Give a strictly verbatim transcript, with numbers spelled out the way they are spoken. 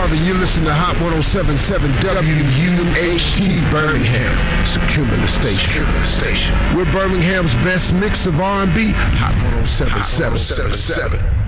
Marvin. You listen to Hot one oh seven point seven W U H T Birmingham. It's a Cumulus station. Cumulus station. We're Birmingham's best mix of R and B. Hot one oh seven point seven.